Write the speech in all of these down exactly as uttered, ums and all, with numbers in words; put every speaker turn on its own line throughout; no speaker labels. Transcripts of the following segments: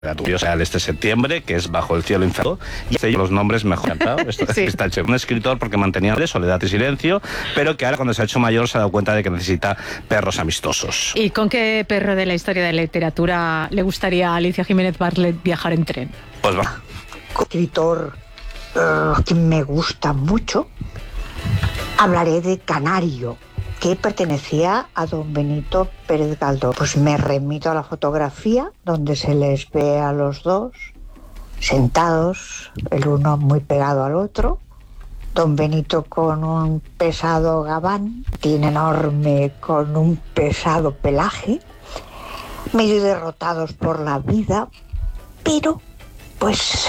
Real este septiembre, que es Bajo el cielo infernal, y este los nombres mejor cantados. Esto sí. Está hecho un escritor porque mantenía soledad y silencio, pero que ahora cuando se ha hecho mayor se ha dado cuenta de que necesita perros amistosos.
¿Y con qué perro de la historia de la literatura le gustaría a Alicia Jiménez Barlet viajar en tren?
Pues va.
Escritor uh, que me gusta mucho, hablaré de Canario, que pertenecía a don Benito Pérez Galdós. Pues me remito a la fotografía donde se les ve a los dos sentados, el uno muy pegado al otro, don Benito con un pesado gabán, tin enorme con un pesado pelaje, medio derrotados por la vida, pero pues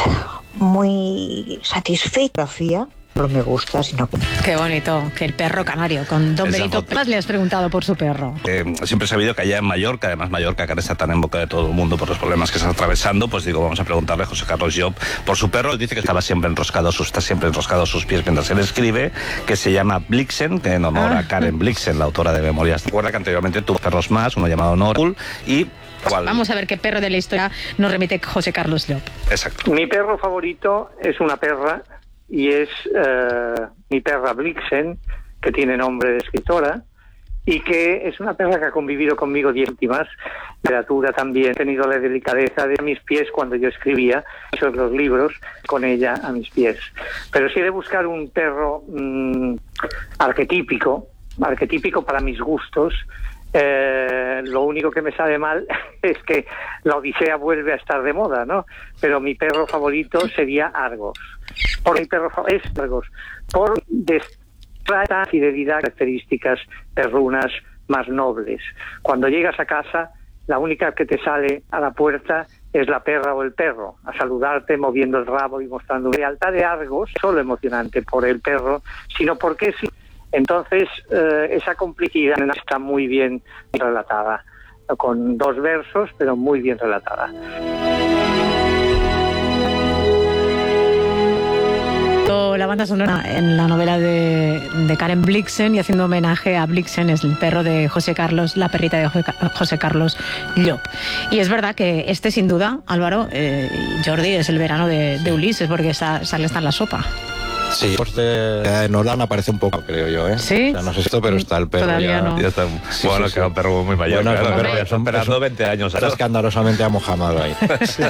muy satisfecha. No me gusta, sino que...
Qué bonito, que el perro canario. Con don Esa Benito Paz le has preguntado por su perro.
Eh, siempre he sabido que allá en Mallorca, además Mallorca, que ahora está tan en boca de todo el mundo por los problemas que está atravesando, pues digo, vamos a preguntarle a José Carlos Llop por su perro. Dice que estaba siempre enroscado, está siempre enroscado a sus pies mientras él escribe, que se llama Blixen, que en honor ah. a Karen Blixen, la autora de Memorias. Recuerda que anteriormente tuvo perros más, uno llamado Norul y... ¿Cuál?
Vamos a ver qué perro de la historia nos remite José Carlos Llop.
Exacto.
Mi perro favorito es una perra, y es uh, mi perra Blixen, que tiene nombre de escritora, y que es una perra que ha convivido conmigo diez últimas. Literatura también, he tenido la delicadeza de a mis pies cuando yo escribía muchos los libros, con ella a mis pies. Pero si he de buscar un perro mmm, arquetípico, arquetípico para mis gustos, Eh, lo único que me sabe mal es que la Odisea vuelve a estar de moda, ¿no? Pero mi perro favorito sería Argos. Por mi perro es Argos, por destrata fidelidad, características perrunas más nobles. Cuando llegas a casa, la única que te sale a la puerta es la perra o el perro, a saludarte moviendo el rabo y mostrando lealtad de Argos, solo emocionante por el perro, sino porque sí. Entonces, eh, esa complicidad está muy bien relatada, con dos versos, pero muy bien relatada.
La banda sonora en la novela de, de Karen Blixen, y haciendo homenaje a Blixen, es el perro de José Carlos, la perrita de José Carlos Llop. Y es verdad que este, sin duda, Álvaro, eh, Jordi, es el verano de, de Ulises, porque está, sale está en la sopa.
Sí, pues de Nolan aparece un poco, creo yo, ¿eh?
Sí.
O sea, no sé esto, pero está el perro.
Todavía
ya,
no.
Ya está,
sí,
bueno,
sí,
que es un perro muy mayor.
Bueno,
claro,
pero
ya son esperando veinte años.
Está escandalosamente amojamado ahí.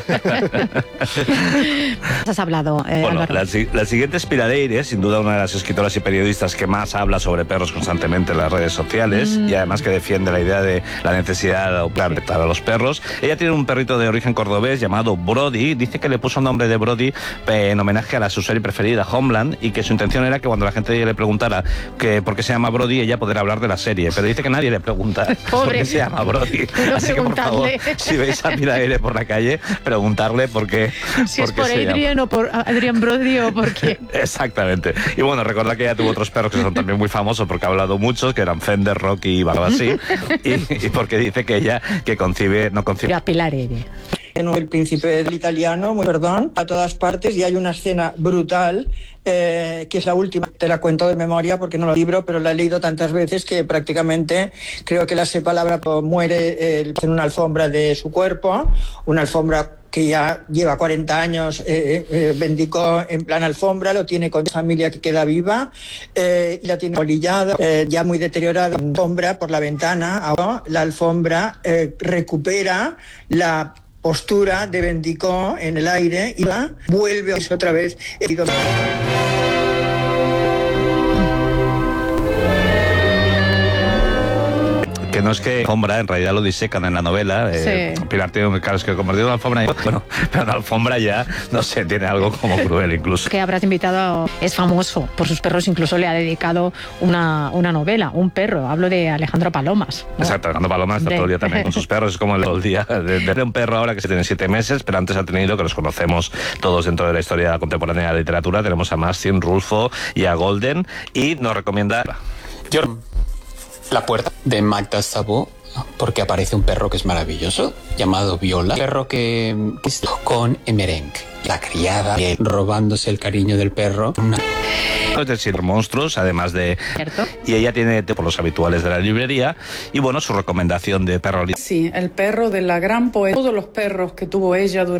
¿Has hablado, eh,
Bueno,
Álvaro?
la, la siguiente es Piradeire, sin duda una de las escritoras y periodistas que más habla sobre perros constantemente en las redes sociales, mm. y además que defiende la idea de la necesidad de adoptar a los perros. Ella tiene un perrito de origen cordobés llamado Brody. Dice que le puso el nombre de Brody en homenaje a la su serie preferida, Homeland, y que su intención era que cuando la gente le preguntara que por qué se llama Brody, ella poder hablar de la serie, pero dice que nadie le pregunta por qué se llama Brody. Así que, por favor, si veis a Piradeire por la calle, preguntarle por qué.
Si
por
es por Adrian o por Adrian Brody o por qué.
Exactamente. Y bueno, recordad que ella tuvo otros perros que son también muy famosos porque ha hablado mucho, que eran Fender, Rocky y algo así, y, y porque dice que ella que concibe, no concibe.
A Piradeire.
El príncipe del italiano, muy perdón, a todas partes, y hay una escena brutal, eh, que es la última, te la cuento de memoria porque no lo libro, pero la he leído tantas veces que prácticamente creo que la sé palabra, muere eh, en una alfombra de su cuerpo, una alfombra que ya lleva cuarenta años, eh, eh, Bendicó en plan alfombra, lo tiene con familia que queda viva, eh, la tiene polillada, eh, ya muy deteriorada, alfombra por la ventana, ahora la alfombra eh, recupera la postura de Bendicó en el aire y va, vuelve otra vez.
Que no es que alfombra, en realidad lo disecan en la novela. Eh, sí. Pilar tiene, claro, es que convertido en alfombra, bueno, pero la alfombra ya, no sé, tiene algo como cruel incluso.
Que habrás invitado, es famoso por sus perros, incluso le ha dedicado una, una novela, un perro, hablo de Alejandro Palomas, ¿no?
Exacto, Alejandro Palomas está de... todo el día también con sus perros, es como el, el día de, de un perro ahora que se tiene siete meses, pero antes ha tenido, que los conocemos todos dentro de la historia contemporánea de la literatura, tenemos a Mastin, Rulfo y a Golden, y nos recomienda...
Yo... La puerta de Magda Szabó, porque aparece un perro que es maravilloso, llamado Viola, perro que, que es con merengue. La criada robándose el cariño del perro. Una...
Es decir, monstruos, además de...
¿Cierto?
Y ella tiene por los habituales de la librería y bueno, su recomendación de perro...
Sí, el perro de la gran poeta. Todos los perros que tuvo ella durante